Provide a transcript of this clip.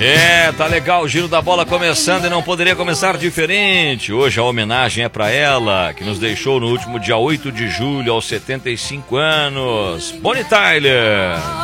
Tá legal o Giro da Bola começando e não poderia começar diferente. Hoje a homenagem é pra ela, que nos deixou no último dia 8 de julho, aos 75 anos. Bonnie Tyler.